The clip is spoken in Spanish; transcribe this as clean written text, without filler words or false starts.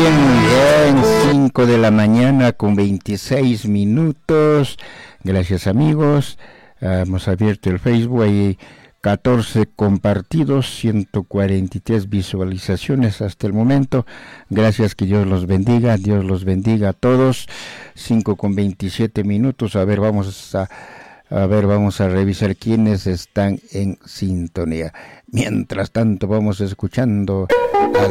bien, 5 de la mañana con 26 minutos. Gracias, amigos. Hemos abierto el Facebook, hay 14 compartidos, 143 visualizaciones hasta el momento. Gracias, que Dios los bendiga a todos. 5 con 27 minutos. A ver, vamos a revisar quiénes están en sintonía. Mientras tanto, vamos escuchando